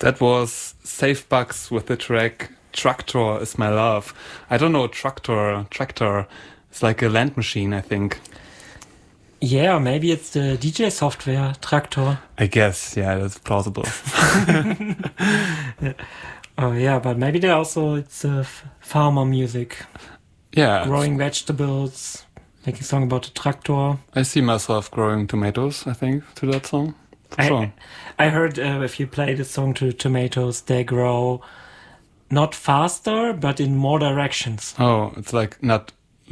That was Safe Bucks with the track Tractor Is My Love. I don't know, Tractor. It's like a land machine, I think. Yeah, maybe it's the DJ software, Traktor. I guess, yeah, that's plausible. Yeah. Oh yeah, but maybe it's farmer music. Yeah. Growing vegetables, making a song about a tractor. I see myself growing tomatoes, I think, to that song. For sure. I heard if you play the song to tomatoes, they grow not faster, but in more directions. Oh, it's like not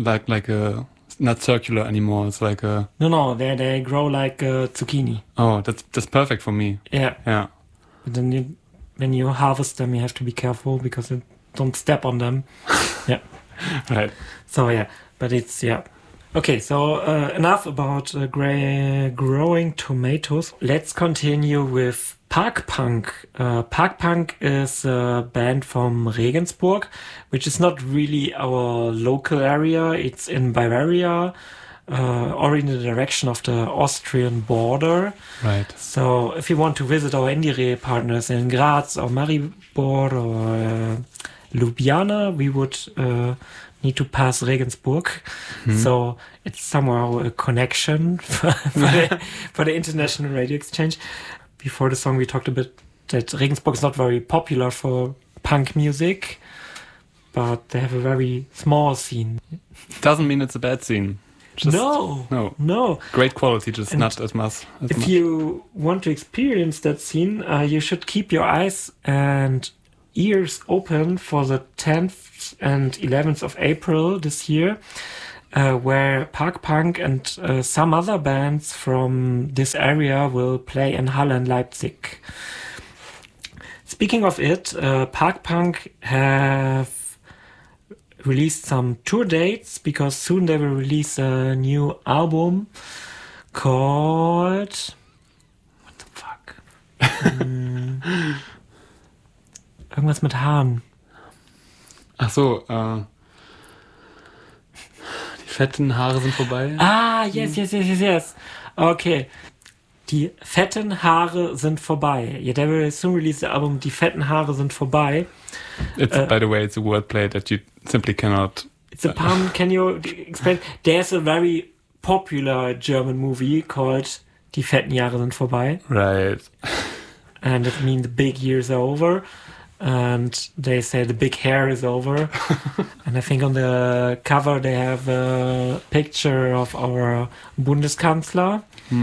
circular anymore. It's like a... No, they grow like a zucchini. Oh, that's perfect for me. Yeah. But then when you harvest them, you have to be careful because you don't step on them. Yeah. Right. So yeah, but it's Okay, so enough about growing tomatoes. Let's continue with Park Punk. Park Punk is a band from Regensburg, which is not really our local area. It's in Bavaria, or in the direction of the Austrian border. Right. So if you want to visit our Indire partners in Graz or Maribor or Ljubljana, we would need to pass Regensburg. So it's somehow a connection for the International Radio Exchange. Before the song, we talked a bit that Regensburg is not very popular for punk music, but they have a very small scene. Doesn't mean it's a bad scene. No. Great quality, just not as much. If you want to experience that scene, you should keep your eyes and ears open for the 10th and 11th of April this year, where Park Punk and some other bands from this area will play in Halle and Leipzig. Speaking of it, Park Punk have released some tour dates because soon they will release a new album called... What the fuck? Irgendwas mit Haaren. Ach so, die fetten Haare sind vorbei. Ah, yes. Okay. Die fetten Haare sind vorbei. Yeah, they will soon release the album Die fetten Haare sind vorbei. It's, by the way, it's a wordplay that you simply cannot... It's a pun. Can you explain? There's a very popular German movie called Die fetten Jahre sind vorbei. Right. And it means the big years are over. And they say the big hair is over. And I think on the cover they have a picture of our Bundeskanzler.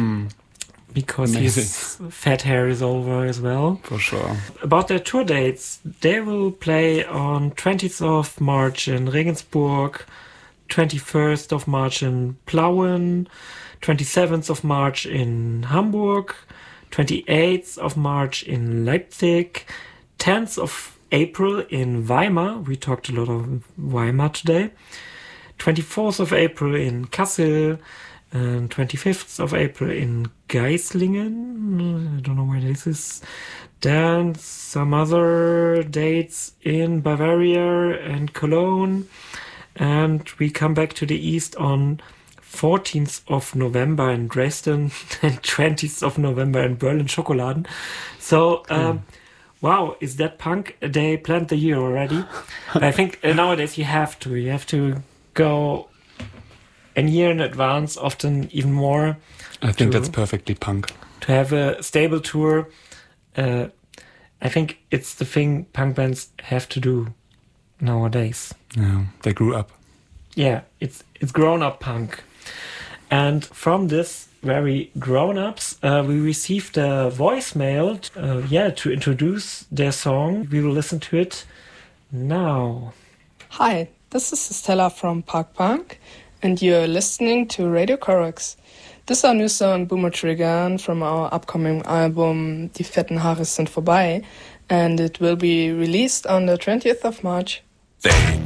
Because Amazing. his fat hair is over as well. For sure. About their tour dates, they will play on 20th of March in Regensburg, 21st of March in Plauen, 27th of March in Hamburg, 28th of March in Leipzig, 10th of April in Weimar. We talked a lot of Weimar today. 24th of April in Kassel. And 25th of April in Geislingen. I don't know where this is. Then some other dates in Bavaria and Cologne. And we come back to the east on 14th of November in Dresden and 20th of November in Berlin Schokoladen. So, wow, is that punk? They planned the year already. But I think nowadays you have to go a year in advance, often even more. I think that's perfectly punk. To have a stable tour. I think it's the thing punk bands have to do nowadays. Yeah, they grew up. Yeah, it's grown-up punk. And from this very grown-ups, we received a voicemail to introduce their song. We will listen to it now. Hi, this is Stella from Park Punk, and you're listening to Radio Corax. This is our new song, Boomer Triggern, from our upcoming album, Die fetten Haare sind vorbei, and it will be released on the 20th of March.